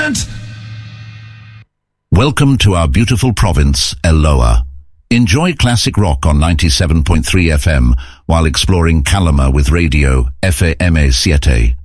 Welcome to our beautiful province, Eloa. Enjoy classic rock on 97.3 FM while exploring Calama with radio FM 7.